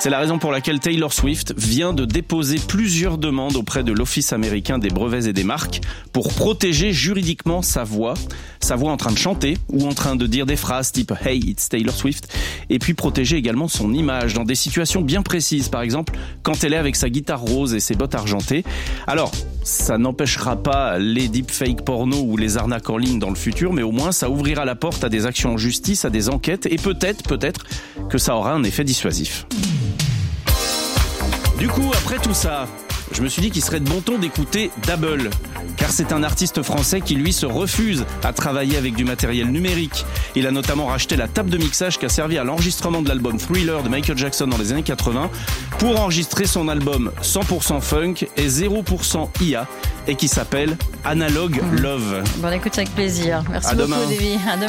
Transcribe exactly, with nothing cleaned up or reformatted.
C'est la raison pour laquelle Taylor Swift vient de déposer plusieurs demandes auprès de l'Office américain des brevets et des marques pour protéger juridiquement sa voix, sa voix en train de chanter ou en train de dire des phrases type « Hey, it's Taylor Swift » et puis protéger également son image dans des situations bien précises, par exemple quand elle est avec sa guitare rose et ses bottes argentées. Alors, ça n'empêchera pas les deepfakes porno ou les arnaques en ligne dans le futur, mais au moins ça ouvrira la porte à des actions en justice, à des enquêtes, et peut-être, peut-être que ça aura un effet dissuasif. Du coup, après tout ça, je me suis dit qu'il serait de bon ton d'écouter Dabble, car c'est un artiste français qui, lui, se refuse à travailler avec du matériel numérique. Il a notamment racheté la table de mixage qui a servi à l'enregistrement de l'album Thriller de Michael Jackson dans les années quatre-vingts pour enregistrer son album cent pour cent funk et zéro pour cent I A et qui s'appelle Analog Love. Bon, écoute avec plaisir. Merci à beaucoup, demain. Davy. À demain.